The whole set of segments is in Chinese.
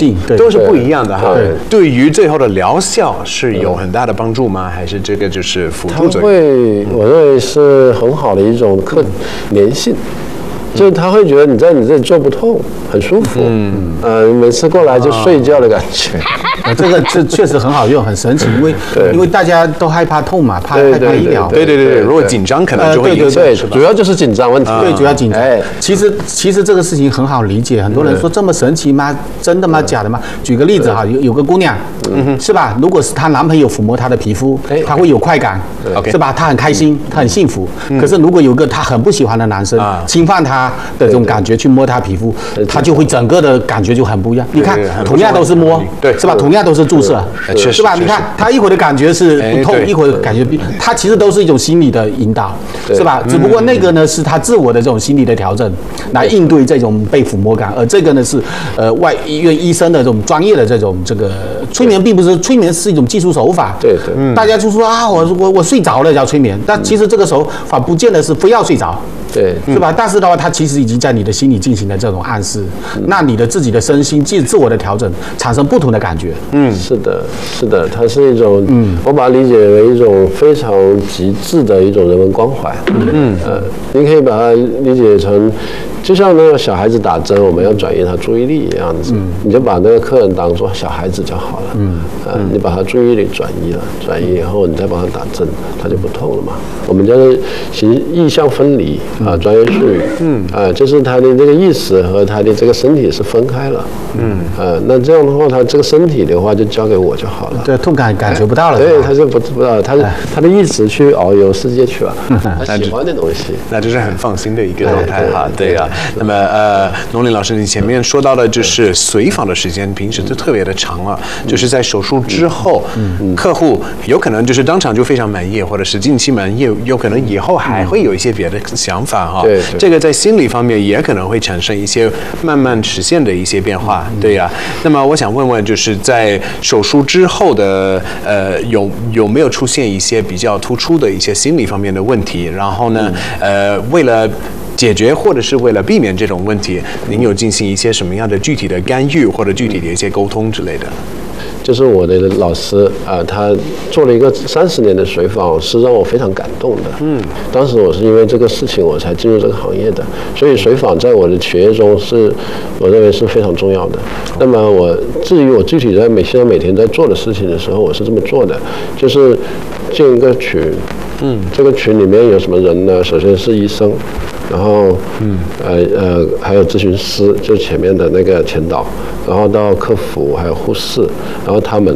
性都是不一样的哈。 对于最后的疗效是有很大的帮助吗？还是这个就是辅助作用？ 我认为是很好的一种粘性。就是他会觉得你在你这里做不痛，很舒服。每次过来就睡觉的感觉。 这个确实很好用，很神奇，因为大家都害怕痛嘛，害怕医疗。 对，如果紧张可能就会影响。 对，主要就是紧张问题。 对，主要紧张。其实这个事情很好理解，很多人说这么神奇吗？真的吗？假的吗？举个例子哈，有个姑娘，是吧？如果是她男朋友抚摸她的皮肤，她会有快感，是吧？她很开心，她很幸福。可是如果有个她很不喜欢的男生侵犯她的这种感觉去摸她皮肤，她就会整个的感觉就很不一样。你看，同样都是摸，对，是吧？同样都是注射，是吧？你看她一会儿的感觉是不痛，一会儿感觉她其实都是一种心理的引导，是吧？只不过那个呢是她自我的这种心理的调整，来应对这种被抚摸感，而这个呢是外医院医生的这种专业的这种这个催眠，并不是催眠是一种技术手法。 对， 大家就说啊，我睡着了叫催眠，但其实这个手法不见得是非要睡着。 对， 是吧？但是的话，它其实已经在你的心里进行了这种暗示，那你的自己的身心自我的调整，产生不同的感觉。 是的，它是一种，我把它理解为一种非常极致的一种人文关怀。你可以把它理解成，就像那个小孩子打针，我们要转移他注意力一样子，你就把那个客人当作小孩子就好了。你把他注意力转移了，转移以后你再帮他打针，他就不痛了嘛。我们叫做意象分离。专业术语，就是他的这个意识和他的这个身体是分开了，那这样的话，他这个身体的话就交给我就好了， 对，痛感感觉不到了， 对，他就不知道，他的意识去遨游世界去了，他喜欢的东西， 那就是很放心的一个状态哈，对呀。那么农林老师，你前面说到的就是随访的时间，平时就特别的长了，就是在手术之后，客户有可能就是当场就非常满意，或者是近期满意，有可能以后还会有一些别的想法哈。 对， 这个在心理方面也可能会产生一些慢慢实现的一些变化，对呀。那么我想问问，就是在手术之后的有没有出现一些比较突出的一些心理方面的问题？然后呢，为了解决或者是为了避免这种问题，您有进行一些什么样的具体的干预或者具体的一些沟通之类的？ 就是我的老师他做了一个30年的随访，是让我非常感动的。当时我是因为这个事情我才进入这个行业的，所以随访在我的学业中我认为是非常重要的。那么至于我具体在每天在做的事情的时候，我是这么做的，就是建一个群。这个群里面有什么人呢？首先是医生，然后还有咨询师，就是前面的那个前导，然后到客服，还有护士，然后他们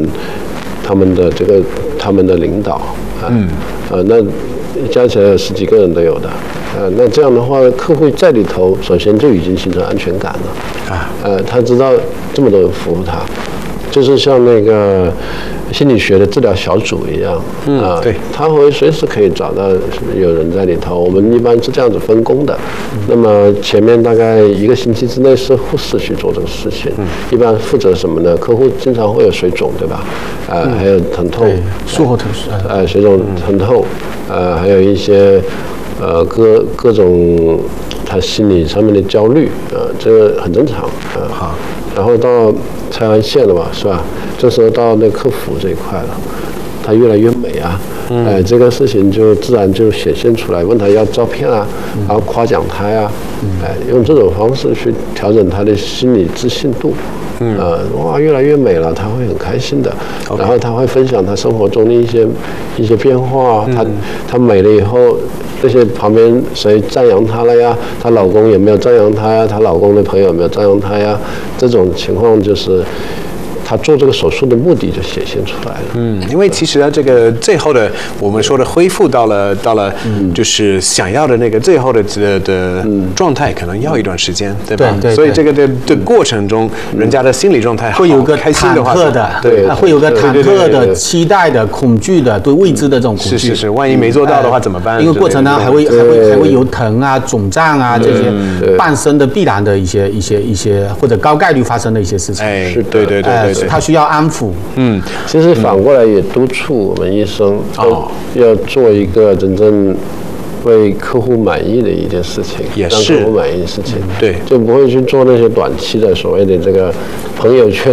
的领导那加起来有10几个人都有的。那这样的话，客户在里头首先就已经形成安全感了。他知道这么多人服务他，就是像那个心理学的治疗小组一样， 对， 他会随时可以找到有人在里头。我们一般是这样子分工的。那么前面大概1个星期之内是护士去做这个事情，一般负责什么呢？客户经常会有水肿，对吧？还有疼痛， 术后疼痛， 水肿、疼痛，还有一些各种他心理上面的焦虑，这个很正常，好。然后到拆完线了嘛，是吧？这时候到那客服这一块了，他越来越美啊，这个事情就自然就显现出来。问他要照片啊，然后夸奖他呀，用这种方式去调整他的心理自信度。哇，越来越美了，他会很开心的。然后他会分享他生活中的一些变化，他美了以后，这些旁边谁赞扬她了呀？她老公有没有赞扬她呀？她老公的朋友有没有赞扬她呀？这种情况就是他做这个手术的目的就显现出来了。 因为其实这个最后的我们说的恢复到了就是想要的那个最后的状态，可能要一段时间，对吧？ 对。 所以这个的过程中，人家的心理状态会有个开心的话， 对，会有个忐忑的、期待的、恐惧的、对未知的这种恐惧。 是，万一没做到的话怎么办？ 因为过程当中还会有疼啊、肿胀啊这些伴生的必然的一些或者高概率发生的一些事情。 对。 他需要安抚。 其实反过来也督促我们医生要做一个真正为客户满意的一件事情，让客户满意的事情， 对， 就不会去做那些短期的所谓的这个朋友圈